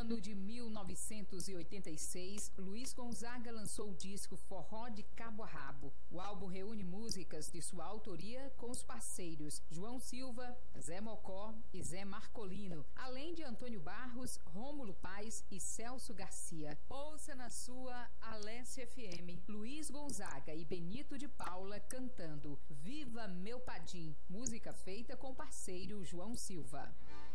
ano de 1986, Luiz Gonzaga lançou o disco Forró de Cabo a Rabo. O álbum reúne músicas de sua autoria com os parceiros João Silva, Zé Mocó e Zé Marcolino, além de Antônio Barros, Rômulo Paes e Celso Garcia. Ouça na sua Alesse FM, Luiz Gonzaga e Benito de Paula cantando Viva Meu Padim, música feita com o parceiro João Silva.